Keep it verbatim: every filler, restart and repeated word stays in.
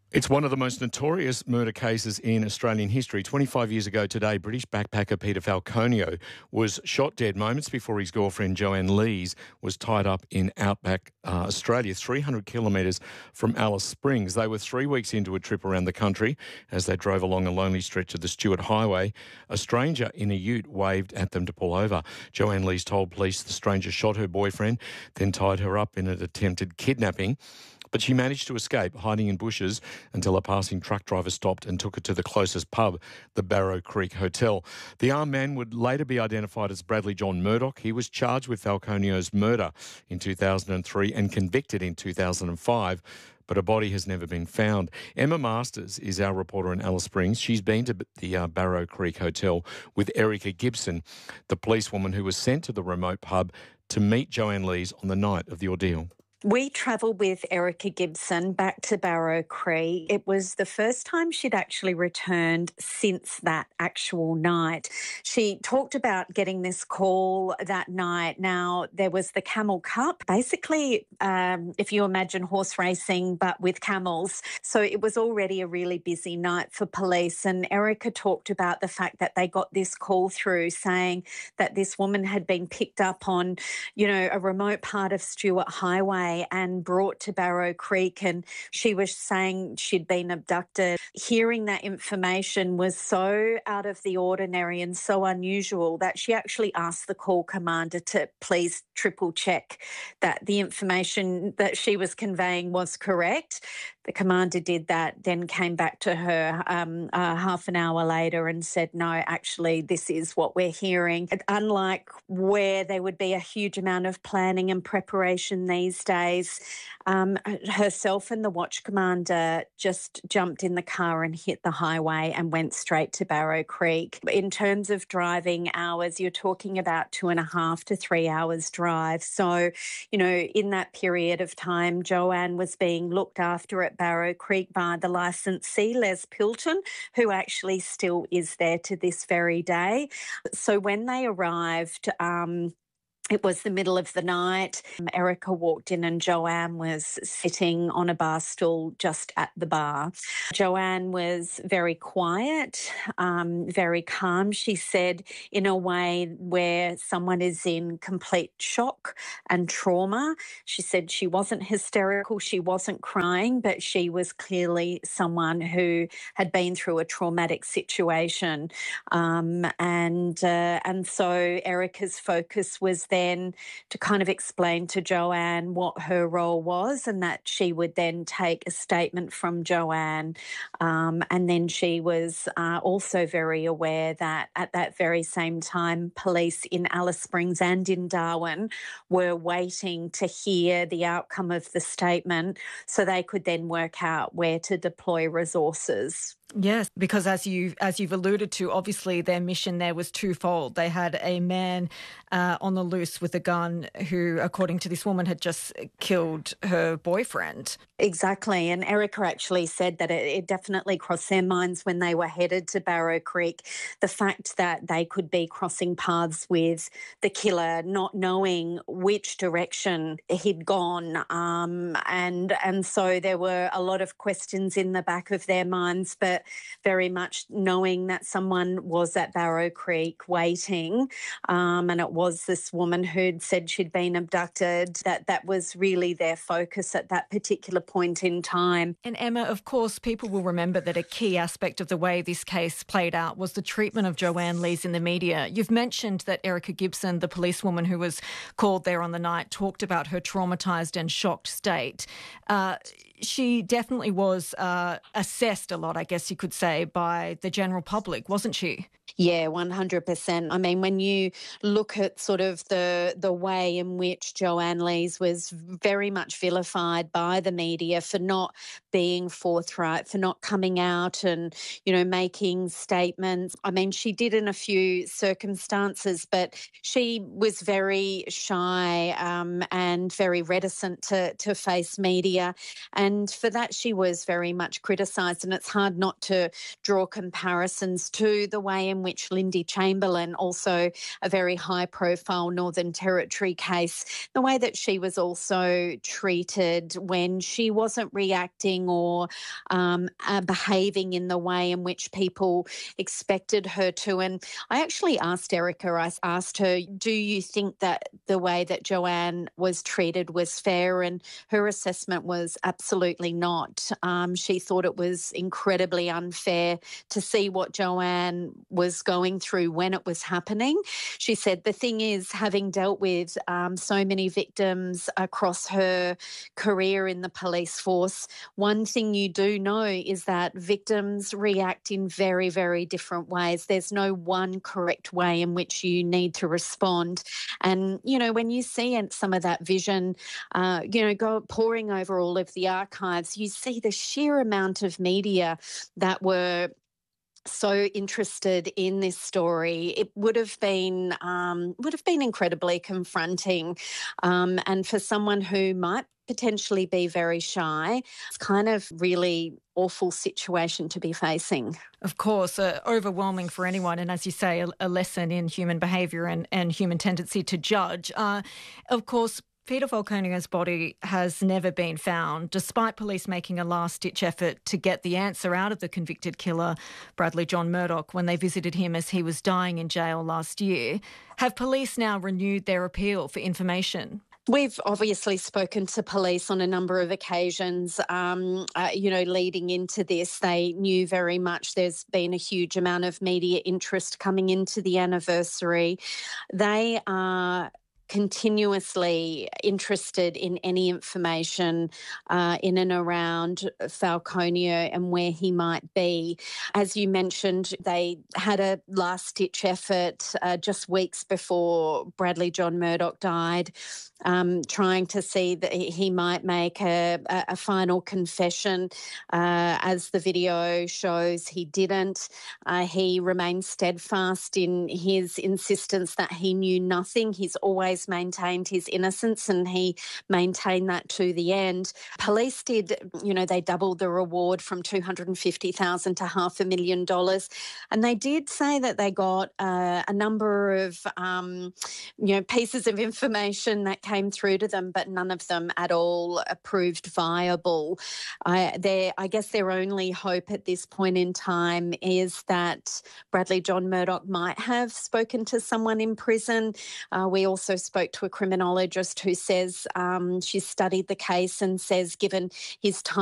It's one of the most notorious murder cases in Australian history. twenty-five years ago today, British backpacker Peter Falconio was shot dead moments before his girlfriend Joanne Lees was tied up in outback uh, Australia, three hundred kilometres from Alice Springs. They were three weeks into a trip around the country. As they drove along a lonely stretch of the Stuart Highway, a stranger in a ute waved at them to pull over. Joanne Lees told police the stranger shot her boyfriend, then tied her up in an attempted kidnapping. But she managed to escape, hiding in bushes until a passing truck driver stopped and took her to the closest pub, the Barrow Creek Hotel. The armed man would later be identified as Bradley John Murdoch. He was charged with Falconio's murder in two thousand three and convicted in two thousand five, but a body has never been found. Emma Masters is our reporter in Alice Springs. She's been to the uh, Barrow Creek Hotel with Erica Gibson, the policewoman who was sent to the remote pub to meet Joanne Lees on the night of the ordeal. We travelled with Erica Gibson back to Barrow Creek. It was the first time she'd actually returned since that actual night. She talked about getting this call that night. Now, there was the Camel Cup, basically, um, if you imagine horse racing, but with camels. So it was already a really busy night for police. And Erica talked about the fact that they got this call through saying that this woman had been picked up on, you know, a remote part of Stuart Highway and brought to Barrow Creek, and she was saying she'd been abducted. Hearing that information was so out of the ordinary and so unusual that she actually asked the call commander to please triple check that the information that she was conveying was correct. The commander did that, then came back to her um, uh, half an hour later and said, no, actually, this is what we're hearing. Unlike where there would be a huge amount of planning and preparation these days, um, herself and the watch commander just jumped in the car and hit the highway and went straight to Barrow Creek. In terms of driving hours, you're talking about two and a half to three hours drive. So, you know, in that period of time, Joanne was being looked after at Barrow Creek by the licensee, Les Pilton, who actually still is there to this very day. So when they arrived, um, it was the middle of the night. Erica walked in and Joanne was sitting on a bar stool just at the bar. Joanne was very quiet, um, very calm, she said, in a way where someone is in complete shock and trauma. She said she wasn't hysterical, she wasn't crying, but she was clearly someone who had been through a traumatic situation. Um, and, uh, and so Erica's focus was there then to kind of explain to Joanne what her role was, and that she would then take a statement from Joanne. Um, and then she was uh, also very aware that at that very same time, police in Alice Springs and in Darwin were waiting to hear the outcome of the statement so they could then work out where to deploy resources. Yes, because as you as you've alluded to, obviously their mission there was twofold. They had a man uh, on the loose with a gun who, according to this woman, had just killed her boyfriend. Exactly, and Erica actually said that it, it definitely crossed their minds when they were headed to Barrow Creek, the fact that they could be crossing paths with the killer, not knowing which direction he'd gone, um, and and so there were a lot of questions in the back of their minds, but very much knowing that someone was at Barrow Creek waiting, um, and it was this woman who'd said she'd been abducted, that that was really their focus at that particular point in time. And Emma, of course, people will remember that a key aspect of the way this case played out was the treatment of Joanne Lees in the media. You've mentioned that Erica Gibson, the policewoman who was called there on the night, talked about her traumatised and shocked state. Uh, she definitely was uh, assessed a lot, I guess you could say, by the general public, wasn't she? Yeah, one hundred percent. I mean, when you look at sort of the the way in which Joanne Lees was very much vilified by the media for not being forthright, for not coming out and, you know, making statements. I mean, she did in a few circumstances, but she was very shy um, and very reticent to, to face media. And for that, she was very much criticised. And it's hard not to draw comparisons to the way in which Lindy Chamberlain, also a very high-profile Northern Northern Territory case, the way that she was also treated when she wasn't reacting or um, uh, behaving in the way in which people expected her to. And I actually asked Erica, I asked her, do you think that the way that Joanne was treated was fair? And her assessment was absolutely not. Um, she thought it was incredibly unfair to see what Joanne was going through when it was happening. She said the thing is, having dealt with um, so many victims across her career in the police force, one thing you do know is that victims react in very, very different ways. There's no one correct way in which you need to respond. And, you know, when you see some of that vision, uh, you know, go pouring over all of the archives, you see the sheer amount of media that were so interested in this story. It would have been um, would have been incredibly confronting, um, and for someone who might potentially be very shy, it's kind of really awful situation to be facing. Of course, uh, overwhelming for anyone, and as you say, a, a lesson in human behaviour and, and human tendency to judge. Uh, of course, Peter Falconio's body has never been found, despite police making a last-ditch effort to get the answer out of the convicted killer, Bradley John Murdoch, when they visited him as he was dying in jail last year. Have police now renewed their appeal for information? We've obviously spoken to police on a number of occasions, um, uh, you know, leading into this. They knew very much there's been a huge amount of media interest coming into the anniversary. They are continuously interested in any information uh, in and around Falconio and where he might be. As you mentioned, they had a last-ditch effort uh, just weeks before Bradley John Murdoch died, um, trying to see that he might make a, a final confession. Uh, as the video shows, he didn't. Uh, he remained steadfast in his insistence that he knew nothing. He's always maintained his innocence, and he maintained that to the end. Police did, you know, they doubled the reward from two hundred fifty thousand dollars to half a million dollars. And they did say that they got uh, a number of, um, you know, pieces of information that came through to them, but none of them at all proved viable. I, I guess their only hope at this point in time is that Bradley John Murdoch might have spoken to someone in prison. Uh, we also spoke to a criminologist who says um, she studied the case and says given his time